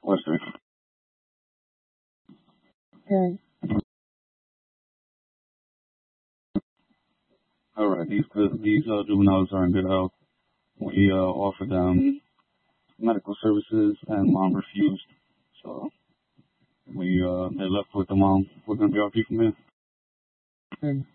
Western. Okay. All right. These juveniles are in good health. We offered them medical services, and mom refused. So they left with the mom. We're gonna be RP from here. Okay.